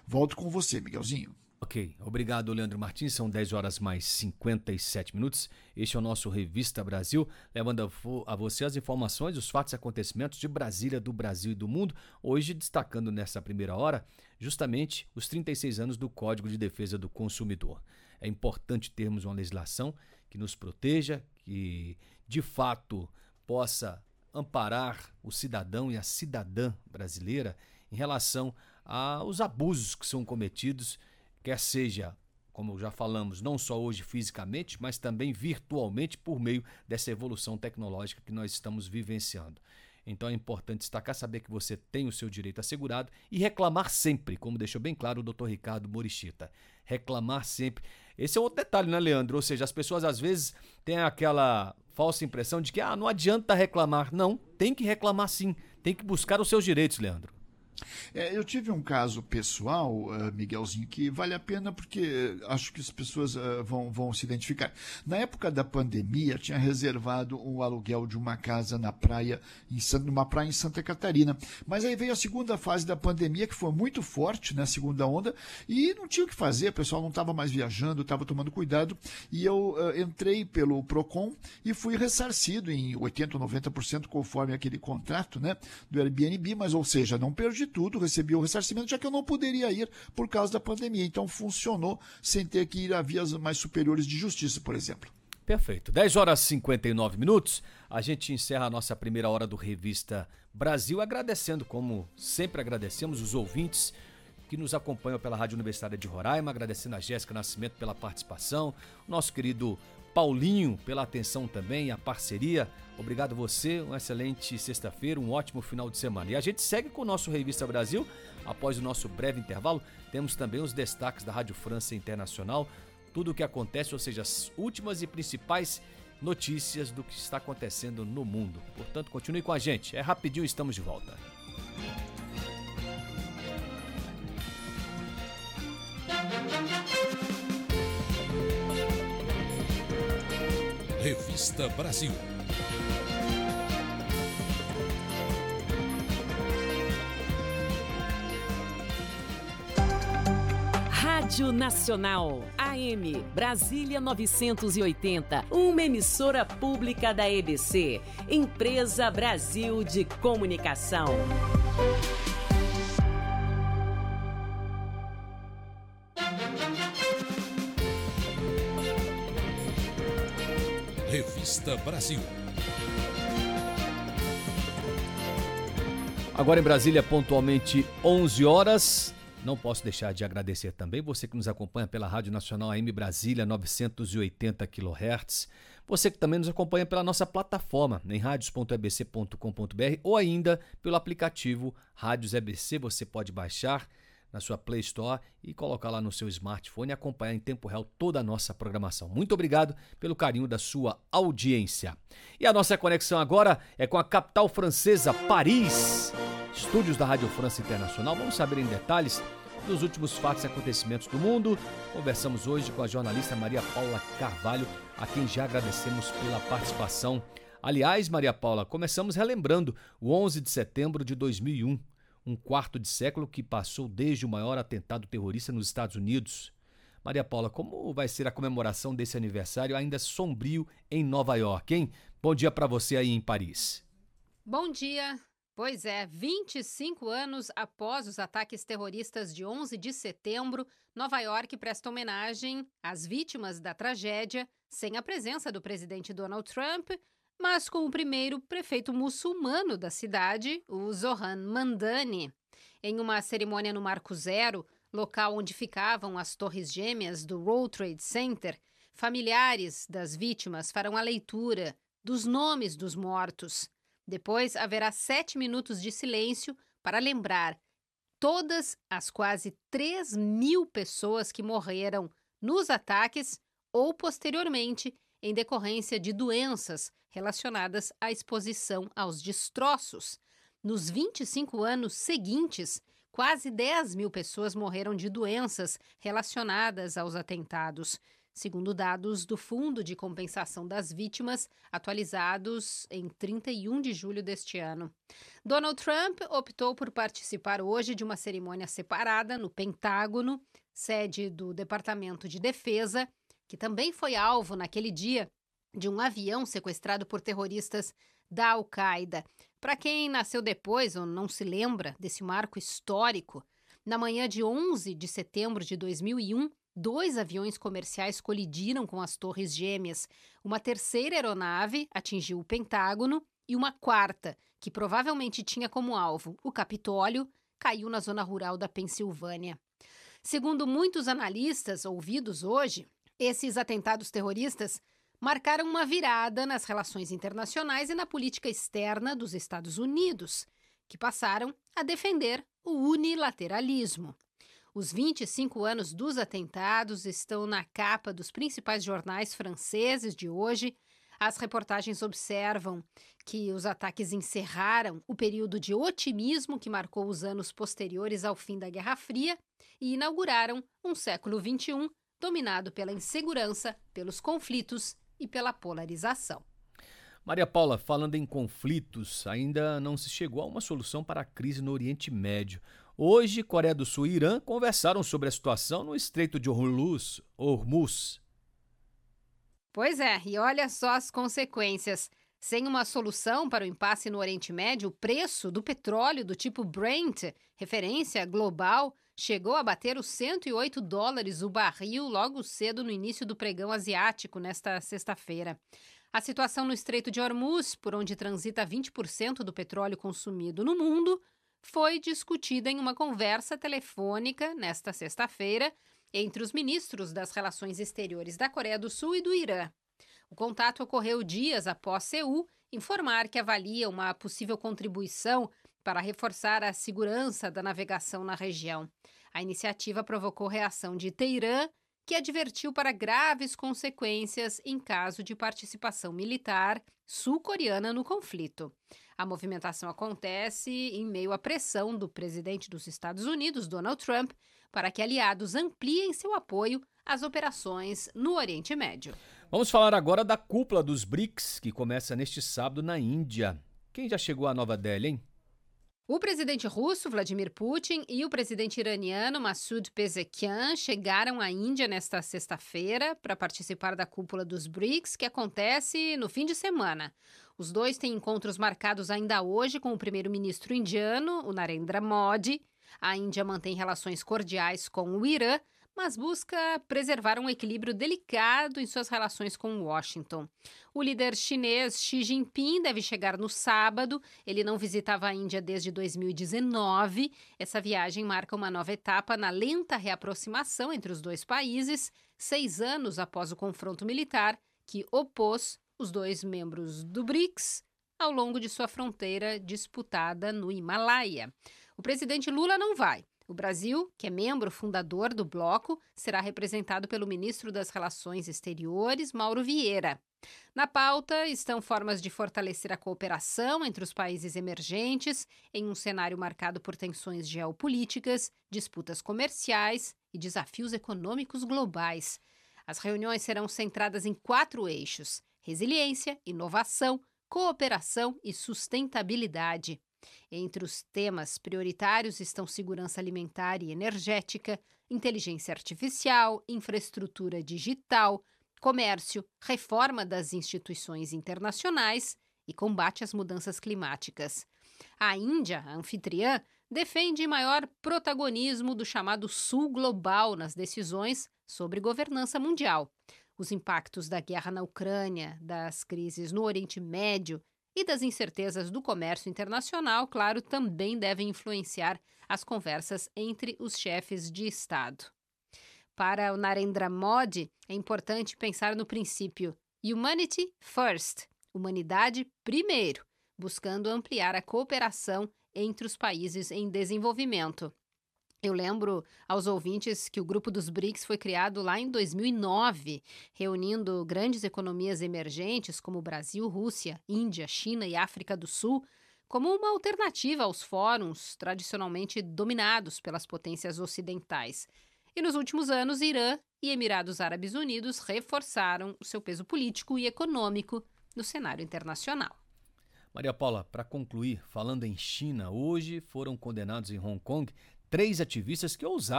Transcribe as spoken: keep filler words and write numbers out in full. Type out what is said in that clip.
Volto com você, Miguelzinho. Ok, obrigado, Leandro Martins. São dez horas mais cinquenta e sete minutos. Este é o nosso Revista Brasil, levando a, vo- a você as informações, os fatos e acontecimentos de Brasília, do Brasil e do mundo. Hoje, destacando nessa primeira hora, justamente os trinta e seis anos do Código de Defesa do Consumidor. É importante termos uma legislação que nos proteja, que de fato possa amparar o cidadão e a cidadã brasileira em relação aos abusos que são cometidos, quer seja, como já falamos, não só hoje fisicamente, mas também virtualmente por meio dessa evolução tecnológica que nós estamos vivenciando. Então é importante destacar, saber que você tem o seu direito assegurado e reclamar sempre, como deixou bem claro o doutor Ricardo Morichita. Reclamar sempre. Esse é outro detalhe, né, Leandro? Ou seja, as pessoas às vezes têm aquela falsa impressão de que ah, não adianta reclamar. Não, tem que reclamar sim. Tem que buscar os seus direitos, Leandro. É, eu tive um caso pessoal, uh, Miguelzinho, que vale a pena porque uh, acho que as pessoas uh, vão, vão se identificar. Na época da pandemia, tinha reservado um aluguel de uma casa na praia, em, San- numa praia em Santa Catarina. Mas aí veio a segunda fase da pandemia, que foi muito forte, né, a segunda onda, e não tinha o que fazer, o pessoal não estava mais viajando, estava tomando cuidado, e eu uh, entrei pelo Procon e fui ressarcido em oitenta por cento, noventa por cento conforme aquele contrato, né, do Airbnb, mas ou seja, não perdi tudo, recebi o ressarcimento, já que eu não poderia ir por causa da pandemia. Então funcionou sem ter que ir a vias mais superiores de justiça, por exemplo. Perfeito. dez horas e cinquenta e nove minutos. A gente encerra a nossa primeira hora do Revista Brasil, agradecendo, como sempre agradecemos, os ouvintes que nos acompanham pela Rádio Universitária de Roraima, agradecendo a Jéssica Nascimento pela participação, o nosso querido Paulinho pela atenção também e a parceria. Obrigado você, uma excelente sexta-feira, um ótimo final de semana. E a gente segue com o nosso Revista Brasil. Após o nosso breve intervalo, temos também os destaques da Rádio França Internacional, tudo o que acontece, ou seja, as últimas e principais notícias do que está acontecendo no mundo. Portanto, continue com a gente. É rapidinho, estamos de volta. Revista Brasil. Rádio Nacional, A M, Brasília novecentos e oitenta, uma emissora pública da E B C, Empresa Brasil de Comunicação. Revista Brasil. Agora em Brasília, pontualmente onze horas. Não posso deixar de agradecer também você que nos acompanha pela Rádio Nacional A M Brasília novecentos e oitenta quilohertz. Você que também nos acompanha pela nossa plataforma em radios ponto e b c ponto com ponto b r ou ainda pelo aplicativo Rádios E B C. Você pode baixar na sua Play Store e colocar lá no seu smartphone e acompanhar em tempo real toda a nossa programação. Muito obrigado pelo carinho da sua audiência. E a nossa conexão agora é com a capital francesa, Paris. Estúdios da Rádio França Internacional. Vamos saber em detalhes dos últimos fatos e acontecimentos do mundo. Conversamos hoje com a jornalista Maria Paula Carvalho, a quem já agradecemos pela participação. Aliás, Maria Paula, começamos relembrando o onze de setembro de dois mil e um, um quarto de século que passou desde o maior atentado terrorista nos Estados Unidos. Maria Paula, como vai ser a comemoração desse aniversário ainda sombrio em Nova York, hein? Bom dia para você aí em Paris. Bom dia. Pois é, vinte e cinco anos após os ataques terroristas de onze de setembro, Nova York presta homenagem às vítimas da tragédia, sem a presença do presidente Donald Trump, mas com o primeiro prefeito muçulmano da cidade, o Zohran Mamdani. Em uma cerimônia no Marco Zero, local onde ficavam as torres gêmeas do World Trade Center, familiares das vítimas farão a leitura dos nomes dos mortos. Depois haverá sete minutos de silêncio para lembrar todas as quase três mil pessoas que morreram nos ataques ou posteriormente em decorrência de doenças relacionadas à exposição aos destroços. Nos vinte e cinco anos seguintes, quase dez mil pessoas morreram de doenças relacionadas aos atentados. segundo dados do Fundo de Compensação das Vítimas, atualizados em trinta e um de julho deste ano. Donald Trump optou por participar hoje de uma cerimônia separada no Pentágono, sede do Departamento de Defesa, que também foi alvo naquele dia de um avião sequestrado por terroristas da Al-Qaeda. Para quem nasceu depois ou não se lembra desse marco histórico, na manhã de onze de setembro de dois mil e um, dois aviões comerciais colidiram com as Torres Gêmeas. Uma terceira aeronave atingiu o Pentágono e uma quarta, que provavelmente tinha como alvo o Capitólio, caiu na zona rural da Pensilvânia. Segundo muitos analistas ouvidos hoje, esses atentados terroristas marcaram uma virada nas relações internacionais e na política externa dos Estados Unidos, que passaram a defender o unilateralismo. Os vinte e cinco anos dos atentados estão na capa dos principais jornais franceses de hoje. As reportagens observam que os ataques encerraram o período de otimismo que marcou os anos posteriores ao fim da Guerra Fria e inauguraram um século vinte e um dominado pela insegurança, pelos conflitos e pela polarização. Maria Paula, falando em conflitos, ainda não se chegou a uma solução para a crise no Oriente Médio. Hoje, Coreia do Sul e Irã conversaram sobre a situação no Estreito de Hormuz. Hormuz. Pois é, e olha só as consequências. Sem uma solução para o impasse no Oriente Médio, o preço do petróleo do tipo Brent, referência global, chegou a bater os cento e oito dólares o barril logo cedo no início do pregão asiático nesta sexta-feira. A situação no Estreito de Hormuz, por onde transita vinte por cento do petróleo consumido no mundo, foi discutida em uma conversa telefônica nesta sexta-feira entre os ministros das Relações Exteriores da Coreia do Sul e do Irã. O contato ocorreu dias após Seul informar que avalia uma possível contribuição para reforçar a segurança da navegação na região. A iniciativa provocou reação de Teherã, que advertiu para graves consequências em caso de participação militar sul-coreana no conflito. A movimentação acontece em meio à pressão do presidente dos Estados Unidos, Donald Trump, para que aliados ampliem seu apoio às operações no Oriente Médio. Vamos falar agora da cúpula dos BRICS, que começa neste sábado na Índia. Quem já chegou a Nova Delhi, hein? O presidente russo, Vladimir Putin, e o presidente iraniano, Massoud Pezeshkian, chegaram à Índia nesta sexta-feira para participar da cúpula dos BRICS, que acontece no fim de semana. Os dois têm encontros marcados ainda hoje com o primeiro-ministro indiano, o Narendra Modi. A Índia mantém relações cordiais com o Irã, mas busca preservar um equilíbrio delicado em suas relações com Washington. O líder chinês Xi Jinping deve chegar no sábado. Ele não visitava a Índia desde dois mil e dezenove. Essa viagem marca uma nova etapa na lenta reaproximação entre os dois países, seis anos após o confronto militar que opôs os dois membros do BRICS ao longo de sua fronteira disputada no Himalaia. O presidente Lula não vai. O Brasil, que é membro fundador do bloco, será representado pelo ministro das Relações Exteriores, Mauro Vieira. Na pauta estão formas de fortalecer a cooperação entre os países emergentes em um cenário marcado por tensões geopolíticas, disputas comerciais e desafios econômicos globais. As reuniões serão centradas em quatro eixos: resiliência, inovação, cooperação e sustentabilidade. Entre os temas prioritários estão segurança alimentar e energética, inteligência artificial, infraestrutura digital, comércio, reforma das instituições internacionais e combate às mudanças climáticas. A Índia, a anfitriã, defende maior protagonismo do chamado Sul Global nas decisões sobre governança mundial. Os impactos da guerra na Ucrânia, das crises no Oriente Médio e das incertezas do comércio internacional, claro, também devem influenciar as conversas entre os chefes de Estado. Para o Narendra Modi, é importante pensar no princípio Humanity First, humanidade primeiro, buscando ampliar a cooperação entre os países em desenvolvimento. Eu lembro aos ouvintes que o Grupo dos BRICS foi criado lá em dois mil e nove, reunindo grandes economias emergentes como Brasil, Rússia, Índia, China e África do Sul, como uma alternativa aos fóruns tradicionalmente dominados pelas potências ocidentais. E nos últimos anos, Irã e Emirados Árabes Unidos reforçaram o seu peso político e econômico no cenário internacional. Maria Paula, para concluir, falando em China, hoje foram condenados em Hong Kong três ativistas que ousaram